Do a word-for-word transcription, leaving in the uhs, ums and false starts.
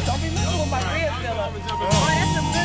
Don't be messing with my ribs, fella. Boy, that's some good